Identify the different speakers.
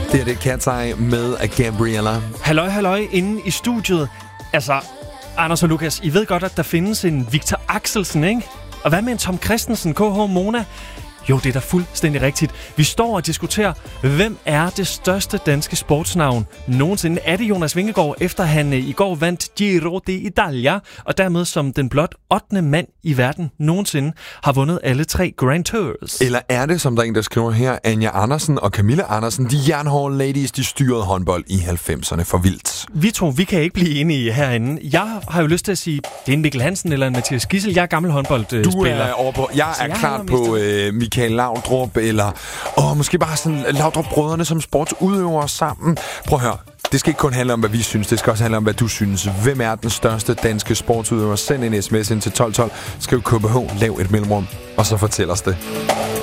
Speaker 1: Det er det Cat's Eye med Gabriella.
Speaker 2: Halløj, inde i studiet. Altså, Anders og Lukas, I ved godt, at der findes en Victor Axelsen, ikke? Og hvad med en Tom Christensen, KH Mona? Jo, det er da fuldstændig rigtigt. Vi står og diskuterer, hvem er det største danske sportsnavn nogensinde? Er det Jonas Vingegaard, efter han i går vandt Giro d'Italia, og dermed som den blot 8. mand i verden nogensinde har vundet alle 3 Grand Tours?
Speaker 1: Eller er det, som der er en, der skriver her, Anja Andersen og Camilla Andersen, de jernhårde ladies, de styrede håndbold i 90'erne for vildt?
Speaker 2: Vi kan ikke blive enige herinde. Jeg har jo lyst til at sige, det er en Mikkel Hansen eller en Mathias Gissel. Jeg er gammel håndboldspiller.
Speaker 1: Du er over på, jeg er klart på Michael Laudrup, eller måske bare sådan Laudrup-brødrene som sportsudøvere sammen. Prøv at høre. Det skal ikke kun handle om, hvad vi synes. Det skal også handle om, hvad du synes. Hvem er den største danske sportsudøver? Send en sms ind til 1212. Skriv KBH, lav et mellemrum, og så fortæl os det.